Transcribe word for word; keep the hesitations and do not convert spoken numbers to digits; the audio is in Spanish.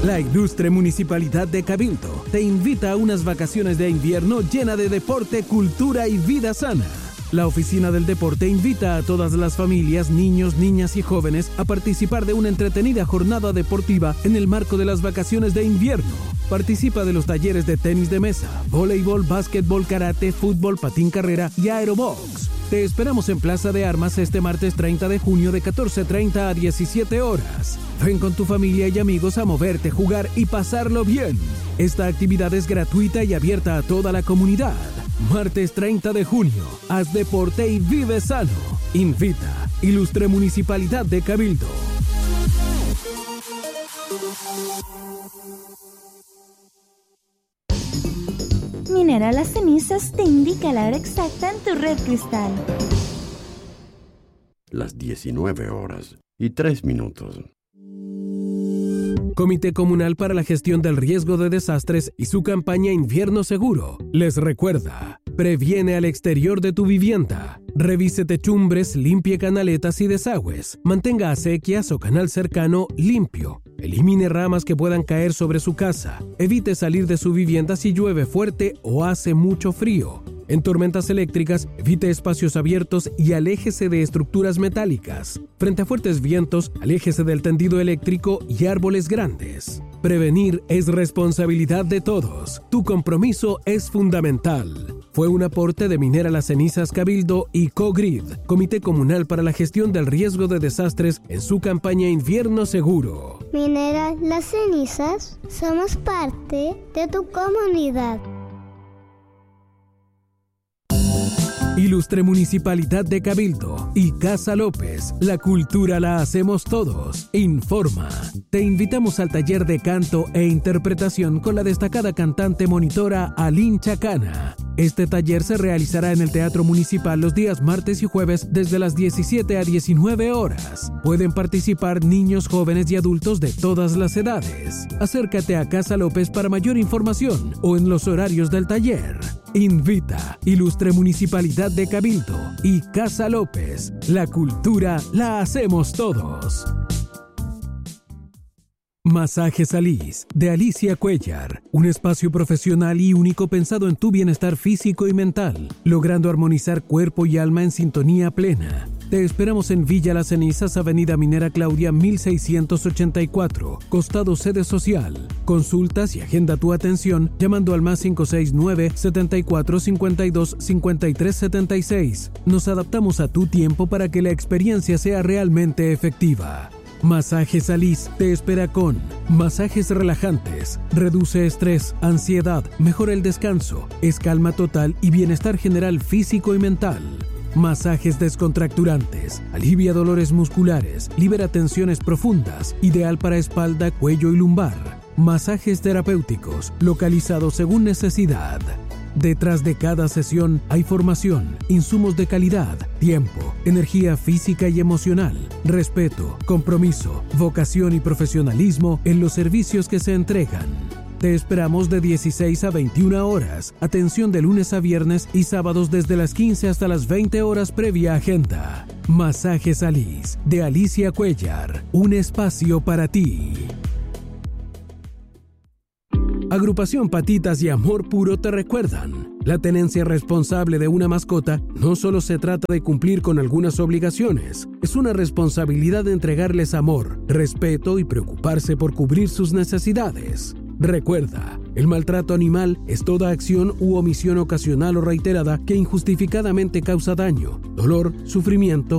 La ilustre Municipalidad de Cabildo te invita a unas vacaciones de invierno llena de deporte, cultura y vida sana. La Oficina del Deporte invita a todas las familias, niños, niñas y jóvenes a participar de una entretenida jornada deportiva en el marco de las vacaciones de invierno. Participa de los talleres de tenis de mesa, voleibol, básquetbol, karate, fútbol, patín carrera y aerobox. Te esperamos en Plaza de Armas este martes treinta de junio de catorce treinta a diecisiete horas. Ven con tu familia y amigos a moverte, jugar y pasarlo bien. Esta actividad es gratuita y abierta a toda la comunidad. Martes treinta de junio, haz deporte y vive sano. Invita Ilustre Municipalidad de Cabildo. Minera Las Cenizas te indica la hora exacta en tu red cristal. Las diecinueve horas y tres minutos. Comité Comunal para la Gestión del Riesgo de Desastres y su campaña Invierno Seguro les recuerda: previene al exterior de tu vivienda. Revise techumbres, limpie canaletas y desagües. Mantenga acequias o canal cercano limpio. Elimine ramas que puedan caer sobre su casa. Evite salir de su vivienda si llueve fuerte o hace mucho frío. En tormentas eléctricas, evite espacios abiertos y aléjese de estructuras metálicas. Frente a fuertes vientos, aléjese del tendido eléctrico y árboles grandes. Prevenir es responsabilidad de todos. Tu compromiso es fundamental. Fue un aporte de Minera Las Cenizas Cabildo y Cogrid, Comité Comunal para la Gestión del Riesgo de Desastres, en su campaña Invierno Seguro. Minera Las Cenizas, somos parte de tu comunidad. Ilustre Municipalidad de Cabildo y Casa López, la cultura la hacemos todos. Informa. Te invitamos al taller de canto e interpretación con la destacada cantante monitora Aline Chacana. Este taller se realizará en el Teatro Municipal los días martes y jueves desde las diecisiete a diecinueve horas. Pueden participar niños, jóvenes y adultos de todas las edades. Acércate a Casa López para mayor información o en los horarios del taller. Invita Ilustre Municipalidad de Cabildo y Casa López. La cultura la hacemos todos. Masajes Alice, de Alicia Cuellar, un espacio profesional y único pensado en tu bienestar físico y mental, logrando armonizar cuerpo y alma en sintonía plena. Te esperamos en Villa Las Cenizas, Avenida Minera Claudia mil seiscientos ochenta y cuatro, costado sede social. Consultas y agenda tu atención llamando al más cinco seis nueve, setenta y cuatro, cincuenta y dos, cincuenta y tres setenta y seis. Nos adaptamos a tu tiempo para que la experiencia sea realmente efectiva. Masajes Alice te espera con masajes relajantes, reduce estrés, ansiedad, mejora el descanso, es calma total y bienestar general físico y mental. Masajes descontracturantes, alivia dolores musculares, libera tensiones profundas, ideal para espalda, cuello y lumbar. Masajes terapéuticos, localizados según necesidad. Detrás de cada sesión hay formación, insumos de calidad, tiempo, energía física y emocional, respeto, compromiso, vocación y profesionalismo en los servicios que se entregan. Te esperamos de dieciséis a veintiuna horas, atención de lunes a viernes y sábados desde las quince hasta las veinte horas previa agenda. Masajes Alice, de Alicia Cuellar, un espacio para ti. Agrupación Patitas y Amor Puro te recuerdan: la tenencia responsable de una mascota no solo se trata de cumplir con algunas obligaciones, es una responsabilidad de entregarles amor, respeto y preocuparse por cubrir sus necesidades. Recuerda, el maltrato animal es toda acción u omisión ocasional o reiterada que injustificadamente causa daño, dolor, sufrimiento